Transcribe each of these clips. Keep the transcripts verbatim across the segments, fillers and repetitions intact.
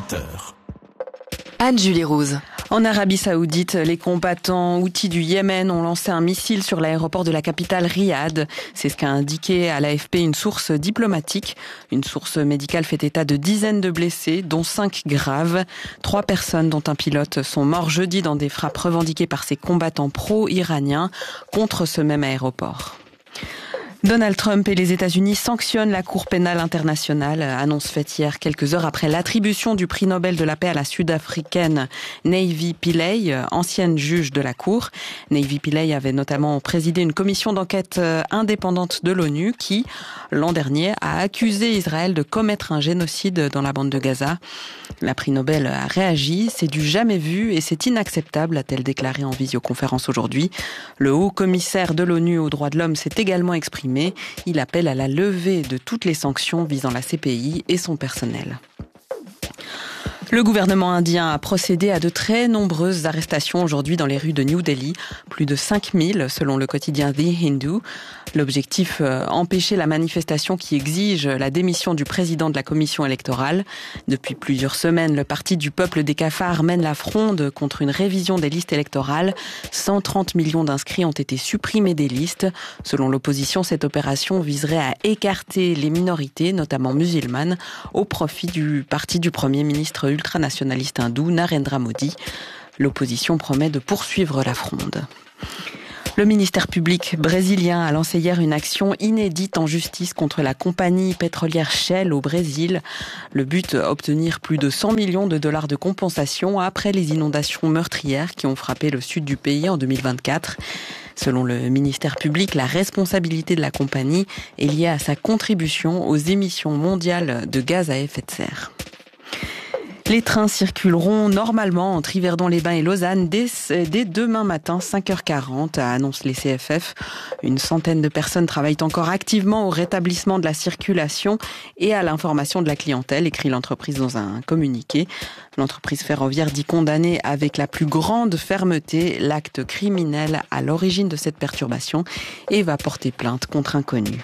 huit heures. Anne-Julie Rouse. En Arabie Saoudite, les combattants houthis du Yémen ont lancé un missile sur l'aéroport de la capitale Riyad. C'est ce qu'a indiqué à l'A F P une source diplomatique. Une source médicale fait état de dizaines de blessés, dont cinq graves. Trois personnes, dont un pilote, sont morts jeudi dans des frappes revendiquées par ces combattants pro-iraniens contre ce même aéroport. Donald Trump et les États-Unis sanctionnent la Cour pénale internationale, annonce faite hier quelques heures après l'attribution du prix Nobel de la paix à la Sud-Africaine Navy Pillay, ancienne juge de la Cour. Navy Pillay avait notamment présidé une commission d'enquête indépendante de l'ONU qui, l'an dernier, a accusé Israël de commettre un génocide dans la bande de Gaza. La prix Nobel a réagi, c'est du jamais vu et c'est inacceptable, a-t-elle déclaré en visioconférence aujourd'hui. Le haut commissaire de l'ONU aux droits de l'homme s'est également exprimé. Il appelle à la levée de toutes les sanctions visant la C P I et son personnel. Le gouvernement indien a procédé à de très nombreuses arrestations aujourd'hui dans les rues de New Delhi, plus de cinq mille selon le quotidien The Hindu. L'objectif, euh, empêcher la manifestation qui exige la démission du président de la commission électorale. Depuis plusieurs semaines, le parti du peuple des cafards mène la fronde contre une révision des listes électorales. cent trente millions d'inscrits ont été supprimés des listes. Selon l'opposition, cette opération viserait à écarter les minorités, notamment musulmanes, au profit du parti du premier ministre ultranationaliste hindou Narendra Modi. L'opposition promet de poursuivre la fronde. Le ministère public brésilien a lancé hier une action inédite en justice contre la compagnie pétrolière Shell au Brésil. Le but, obtenir plus de cent millions de dollars de compensation après les inondations meurtrières qui ont frappé le sud du pays en deux mille vingt-quatre. Selon le ministère public, la responsabilité de la compagnie est liée à sa contribution aux émissions mondiales de gaz à effet de serre. Les trains circuleront normalement entre Yverdon-les-Bains et Lausanne dès, dès demain matin, cinq heures quarante, annoncent les C F F. Une centaine de personnes travaillent encore activement au rétablissement de la circulation et à l'information de la clientèle, écrit l'entreprise dans un communiqué. L'entreprise ferroviaire dit condamner avec la plus grande fermeté l'acte criminel à l'origine de cette perturbation et va porter plainte contre un connu.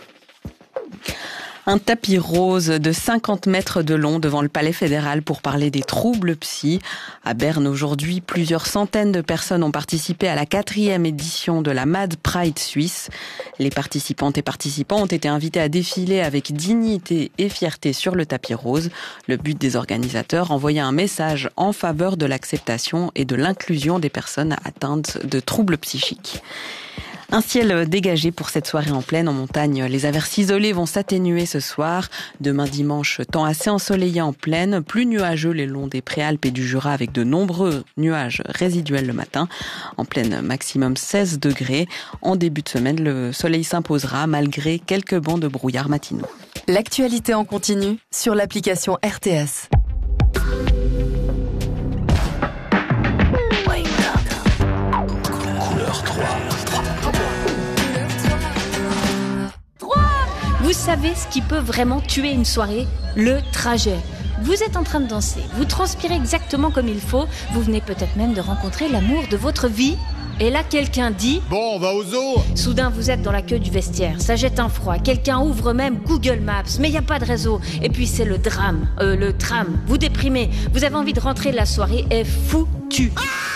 Un tapis rose de cinquante mètres de long devant le Palais fédéral pour parler des troubles psy. À Berne aujourd'hui, plusieurs centaines de personnes ont participé à la quatrième édition de la Mad Pride suisse. Les participantes et participants ont été invités à défiler avec dignité et fierté sur le tapis rose. Le but des organisateurs, envoyer un message en faveur de l'acceptation et de l'inclusion des personnes atteintes de troubles psychiques. Un ciel dégagé pour cette soirée en pleine en montagne. Les averses isolées vont s'atténuer ce soir. Demain dimanche, temps assez ensoleillé en plaine, plus nuageux le long des Préalpes et du Jura avec de nombreux nuages résiduels le matin. En pleine, maximum seize degrés. En début de semaine, le soleil s'imposera malgré quelques bancs de brouillard matinaux. L'actualité en continu sur l'application R T S. Vous savez ce qui peut vraiment tuer une soirée ? Le trajet. Vous êtes en train de danser, vous transpirez exactement comme il faut, vous venez peut-être même de rencontrer l'amour de votre vie. Et là, quelqu'un dit « Bon, on va au zoo !» Soudain, vous êtes dans la queue du vestiaire, ça jette un froid, quelqu'un ouvre même Google Maps, mais il n'y a pas de réseau. Et puis c'est le drame, euh, le tram, vous déprimez, vous avez envie de rentrer, la soirée est foutue.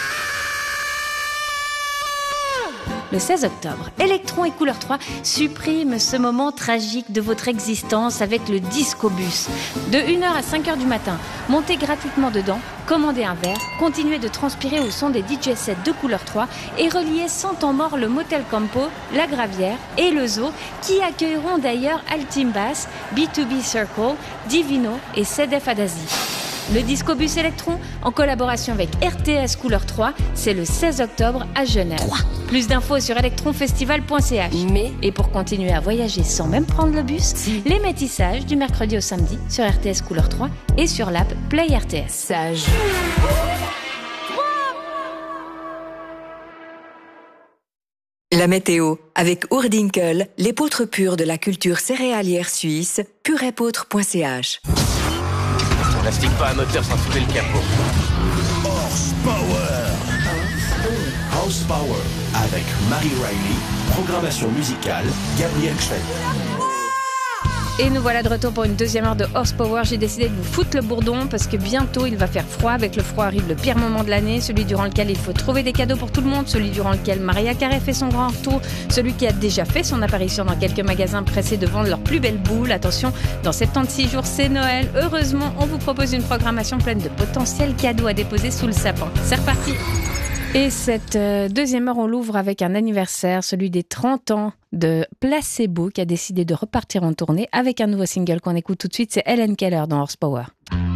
Le seize octobre, Electron et Couleur trois suppriment ce moment tragique de votre existence avec le Discobus. De une heure à cinq heures du matin, montez gratuitement dedans, commandez un verre, continuez de transpirer au son des D J sets de Couleur trois et reliez sans temps mort le Motel Campo, la Gravière et le Zoo qui accueilleront d'ailleurs Altimbas, B deux B Circle, Divino et C D F Adasi. Le Discobus Electron, en collaboration avec R T S Couleur trois, c'est le seize octobre à Genève. trois. Plus d'infos sur electronfestival point c h. Mais... Et pour continuer à voyager sans même prendre le bus, si. Les métissages du mercredi au samedi sur R T S Couleur trois et sur l'app Play R T S. Sage. La météo, avec Ourdinkel, l'épeautre pure de la culture céréalière suisse, purépeautre point c h. On n'astique pas un moteur sans soulever le capot. Horsepower. House Power avec Marie Riley, programmation musicale Gabriel Schwenk. Et nous voilà de retour pour une deuxième heure de Horsepower. J'ai décidé de vous foutre le bourdon parce que bientôt il va faire froid. Avec le froid arrive le pire moment de l'année, celui durant lequel il faut trouver des cadeaux pour tout le monde, celui durant lequel Mariah Carey fait son grand retour, celui qui a déjà fait son apparition dans quelques magasins pressés de vendre leurs plus belles boules. Attention, dans soixante-seize jours, c'est Noël. Heureusement, on vous propose une programmation pleine de potentiels cadeaux à déposer sous le sapin. C'est reparti. Et cette euh, deuxième heure, on l'ouvre avec un anniversaire, celui des trente ans de Placebo, qui a décidé de repartir en tournée avec un nouveau single qu'on écoute tout de suite. C'est Helen Keller dans Horsepower.